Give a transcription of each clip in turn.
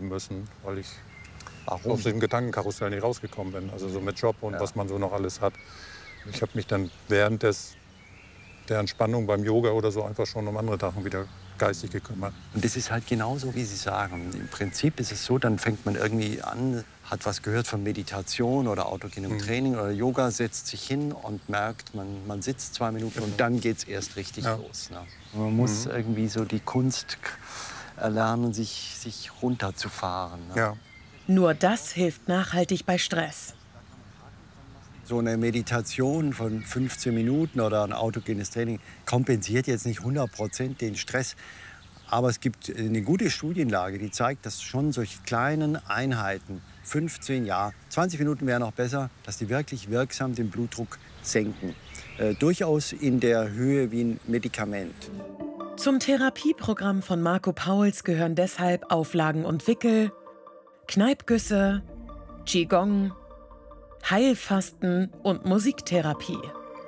aufgeben müssen, weil ich Warum? aus dem Gedankenkarussell nicht rausgekommen bin. Also so mit Job und was man so noch alles hat. Ich habe mich dann während der Entspannung beim Yoga oder so einfach schon um andere Sachen wieder geistig gekümmert. Und das ist halt genauso, wie Sie sagen. Im Prinzip ist es so, dann fängt man irgendwie an, hat was gehört von Meditation oder autogenem Training oder Yoga, setzt sich hin und merkt, man sitzt 2 Minuten und dann geht es erst richtig los. Ne? Man muss irgendwie so die Kunst erlernen, sich runterzufahren. Ne? Ja. Nur das hilft nachhaltig bei Stress. So eine Meditation von 15 Minuten oder ein autogenes Training kompensiert jetzt nicht 100% den Stress. Aber es gibt eine gute Studienlage, die zeigt, dass schon solche kleinen Einheiten, 20 Minuten wäre noch besser, dass die wirklich wirksam den Blutdruck senken. Durchaus in der Höhe wie ein Medikament. Zum Therapieprogramm von Marco Pauls gehören deshalb Auflagen und Wickel, Kneippgüsse, Qigong, Heilfasten und Musiktherapie.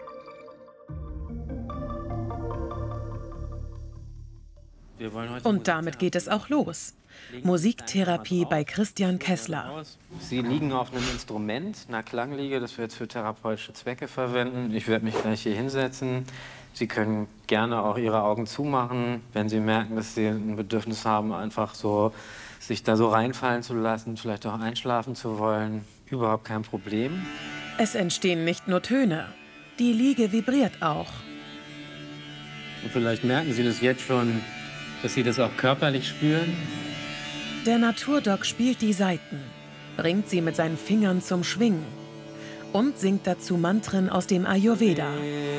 Und damit geht es auch los. Musiktherapie bei Christian Kessler. Sie liegen auf einem Instrument, einer Klangliege, das wir jetzt für therapeutische Zwecke verwenden. Ich werde mich gleich hier hinsetzen. Sie können gerne auch Ihre Augen zumachen, wenn Sie merken, dass Sie ein Bedürfnis haben, einfach so sich da so reinfallen zu lassen, vielleicht auch einschlafen zu wollen. Überhaupt kein Problem. Es entstehen nicht nur Töne, die Liege vibriert auch. Und vielleicht merken Sie das jetzt schon, dass Sie das auch körperlich spüren. Der Naturdoc spielt die Saiten, bringt sie mit seinen Fingern zum Schwingen und singt dazu Mantren aus dem Ayurveda.